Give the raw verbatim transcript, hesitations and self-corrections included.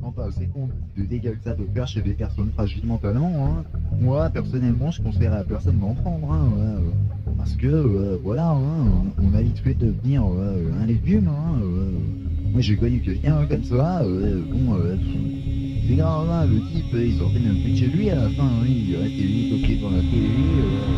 vraiment pas assez compte de dégâts que ça peut faire chez des personnes fragiles mentalement. Hein. Moi, personnellement, je conseillerais à personne d'en prendre. Hein, ouais, euh, parce que, euh, voilà, hein, on, on a vite fait de devenir euh, un légume. Hein, euh. Moi, j'ai connu quelqu'un comme ça. Euh, bon, euh, c'est grave, hein, le type, il sortait même plus de chez lui à la fin. Hein, il restait lui bloqué dans la télé. Euh,